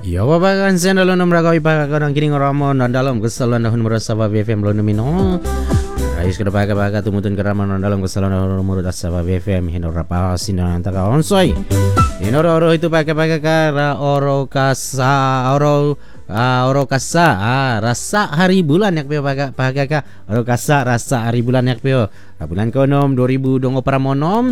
Ya babakan saya dalam nomor kau ibarat kiring ramon dalam kesalahan dahun merasa BFM lo nomino. Rais kada baga tumutun keraman dalam kesalahan dahun nomor dasar BFM hinor rapa sinan taka onsoi. Hinor oro itu pakai kara oro kasa rasa hari bulan yak peo pakai oro kasa rasa hari bulan yak peo. Bulan konom 2000 dongo pramonom.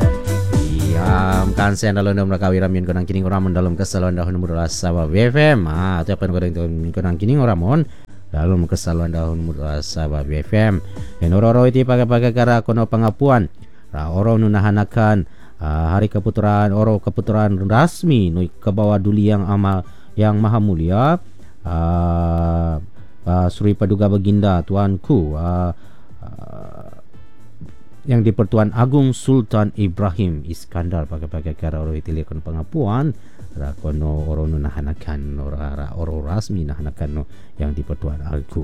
Kan saya dalam nomor kawiramin konang kining ramon dalam kesalahan dahun nomor sawa BFM. Itu apa konang kining ramon dalam kesalahan dahun nomor sawa BFM. Enoro itu pakai kara kono pengapuan. Oro nunahanakan hari keputuran oro keputuran rasmi nui ke bawah duli yang maha mulia Sri Paduka Baginda tuanku yang di-Pertuan Agung Sultan Ibrahim Iskandar pakai kara oro itilikon pengapuan rakono oro nahanakan oro rasmi nahanakan yang di-Pertuan Agung.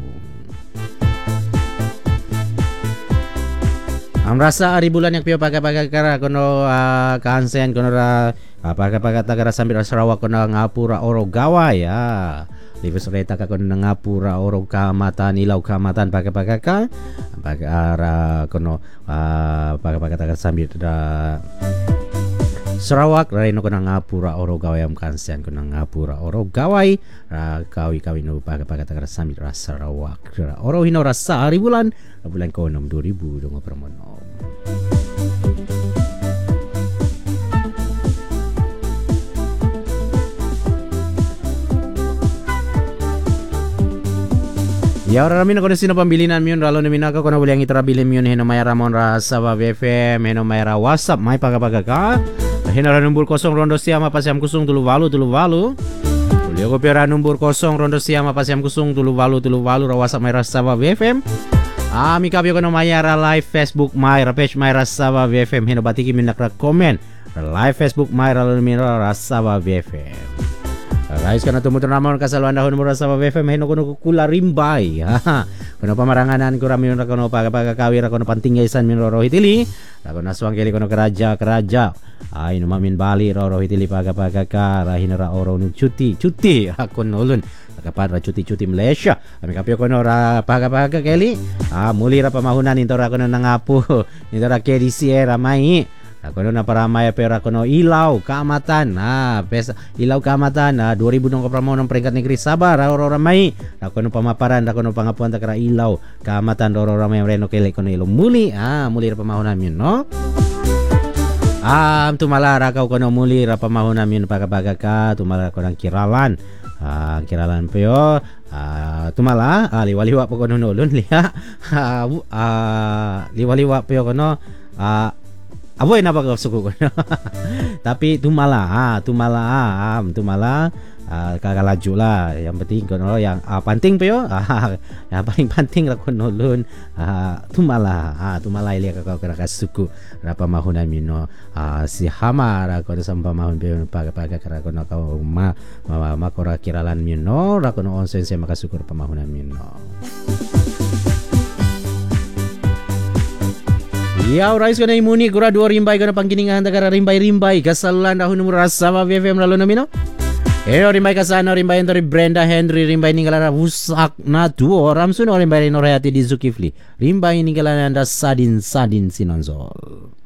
Amrasa hari bulan yang pio pakai kara kono kansen kono pakai tagara sambil Sarawak kono ngapura oro gawa ya. Livus reta ka kono ngapura oro kamatan ilau kamatan pakai ara kono pakai tagara sambil Sarawak reno kono ngapura oro gawa yang kansen kono ngapura oro gawai kawi no pakai tagara sambil Sarawak oro hino rasa hari bulan kono 2000 dongo permono. Ya orang ramin kono sino pambilinan miun ralo nemina ko kono boleh ngitra bilin miun heno maya ramon rasa wa BFM heno maya WhatsApp mai paga ka heno numbur kosong rondo siama pasiam kusung tulu walu boleh ko pera numbur kosong rondo siama pasiam kusung tulu walu ra WhatsApp mai rasa wa BFM mi kabio kono maya ra live Facebook mai ra page mai rasa wa BFM heno batiki minakra komen live Facebook mai ralo nemina rasa wa BFM. Rais kana tumutur namon kasaluan dahon mura sa BFM heno kono kula rimbay. Kono pamaranganan ko ramin kono paga kawira kono pantinggaisan min roro hitili. Kono aswang keli kono keraja. Ay no mamin bali roro hitili paga ka rahinara oro nu cuti. Kono ulun kapatra cuti Malaysia. Kami kapio kono ra paga keli. Muli ra pamahunan intora kono nangapu. Intora KDC era mai. Kono na para maya pera kono ilau kamatan ilau kamatan 2000 dong pramonon peringkat negeri Sabah ora mai kono pamaparan kono pangapuan takara ilau kamatan ora mai reno kele kono ilau muli ra pamahunan min no tumala ra kau kono muli ra pamahunan min paga ka tumala kono kiralan peo tumala liwaliwa po kono nulun liwaliwa peo kono aboy na baga suku ko. Tapi tumala kakalaju lah. Yang penting kono yang penting pe yo. Yang paling penting ra kono lun tumala ile ka suku ra pamahunan mino si hama ra kono sampa mahun pe paga kara kono ka makora kiralan mino ra kono onsen se makasukur pamahunan mino. Ya rais kana imuni kura dua rimbai kana pangkiningan tagara rimbai kasalan dahun umur sama BFM lalu namino. Rimbai kasana rimbai entori Brenda Henry rimbai ninggalan wusak na duo ramsun rimbai norayati di Zulkifli rimbai ninggalan anda sadin sinonzol.